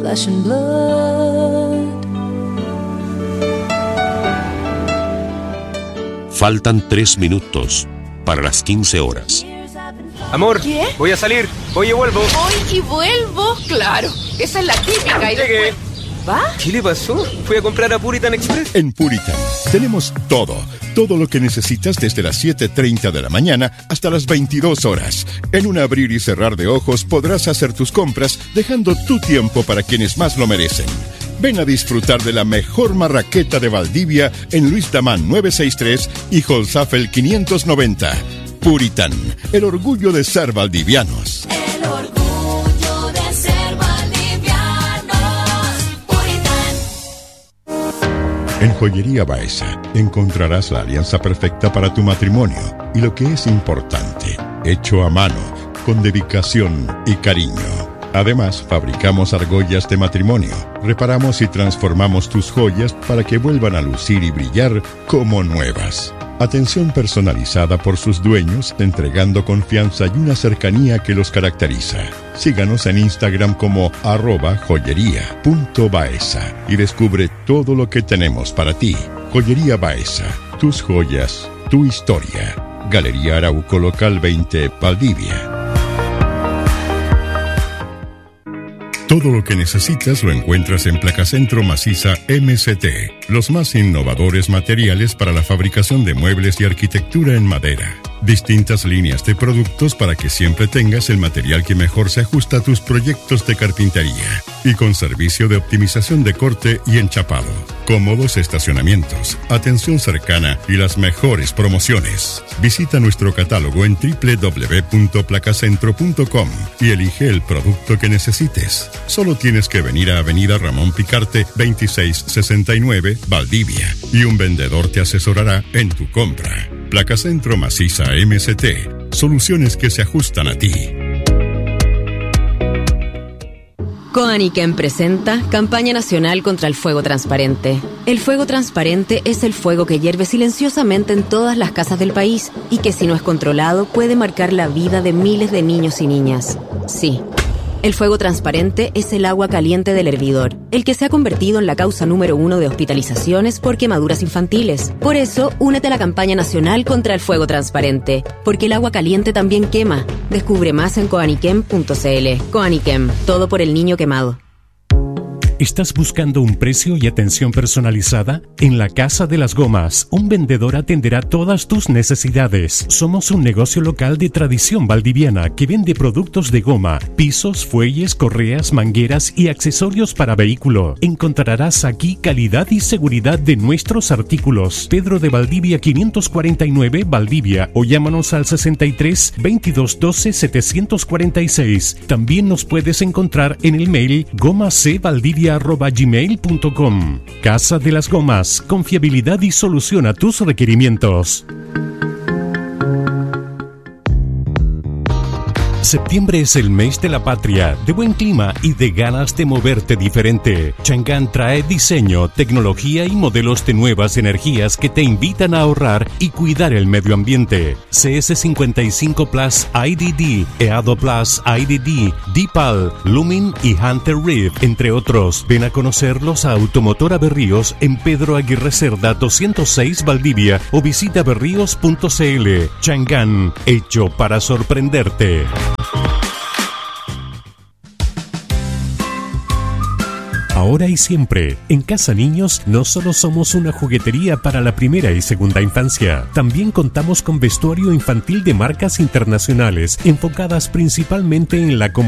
flesh and blood. Faltan 3 minutos para las 15 horas. Amor, ¿qué? Voy a salir, voy y vuelvo. Voy y vuelvo, claro. Esa es la típica. Llegué. ¿Va? ¿Qué le pasó? Fui a comprar a Puritan Express. En Puritan tenemos todo lo que necesitas desde las 7:30 de la mañana hasta las 22 horas. En un abrir y cerrar de ojos podrás hacer tus compras dejando tu tiempo para quienes más lo merecen. Ven a disfrutar de la mejor marraqueta de Valdivia en Luis Damán 963 y Holzapfel 590. Puritan, el orgullo de ser valdivianos. El orgullo de ser valdivianos. Puritan. En Joyería Baeza encontrarás la alianza perfecta para tu matrimonio y lo que es importante, hecho a mano, con dedicación y cariño. Además, fabricamos argollas de matrimonio, reparamos y transformamos tus joyas para que vuelvan a lucir y brillar como nuevas. Atención personalizada por sus dueños, entregando confianza y una cercanía que los caracteriza. Síganos en Instagram como @joyería.baeza y descubre todo lo que tenemos para ti. Joyería Baeza, tus joyas, tu historia. Galería Arauco Local 20, Valdivia. Todo lo que necesitas lo encuentras en Placacentro Maciza MCT, los más innovadores materiales para la fabricación de muebles y arquitectura en madera. Distintas líneas de productos para que siempre tengas el material que mejor se ajusta a tus proyectos de carpintería. Y con servicio de optimización de corte y enchapado. Cómodos estacionamientos, atención cercana y las mejores promociones. Visita nuestro catálogo en www.placacentro.com y elige el producto que necesites. Solo tienes que venir a Avenida Ramón Picarte 2669, Valdivia, y un vendedor te asesorará en tu compra. Placacentro Maciza MCT. Soluciones que se ajustan a ti. Coaniquem presenta Campaña Nacional contra el Fuego Transparente. El fuego transparente es el fuego que hierve silenciosamente en todas las casas del país y que, si no es controlado, puede marcar la vida de miles de niños y niñas. Sí. El fuego transparente es el agua caliente del hervidor, el que se ha convertido en la causa número 1 de hospitalizaciones por quemaduras infantiles. Por eso, únete a la campaña nacional contra el fuego transparente, porque el agua caliente también quema. Descubre más en coaniquem.cl. Coaniquem, todo por el niño quemado. ¿Estás buscando un precio y atención personalizada? En la Casa de las Gomas, un vendedor atenderá todas tus necesidades. Somos un negocio local de tradición valdiviana que vende productos de goma, pisos, fuelles, correas, mangueras y accesorios para vehículo. Encontrarás aquí calidad y seguridad de nuestros artículos. Pedro de Valdivia 549, Valdivia, o llámanos al 63 22 12 746. También nos puedes encontrar en el mail gomacvaldivia@gmail.com. Casa de las Gomas, confiabilidad y solución a tus requerimientos. Septiembre es el mes de la patria, de buen clima y de ganas de moverte diferente. Chang'an trae diseño, tecnología y modelos de nuevas energías que te invitan a ahorrar y cuidar el medio ambiente. CS55 Plus IDD, EADO Plus IDD, Deepal, Lumin y Hunter Reef, entre otros. Ven a conocerlos a Automotora Berríos en Pedro Aguirre Cerda 206 Valdivia o visita berríos.cl. Chang'an, hecho para sorprenderte. Ahora y siempre, en Casa Niños no solo somos una juguetería para la primera y segunda infancia, también contamos con vestuario infantil de marcas internacionales enfocadas principalmente en la comunidad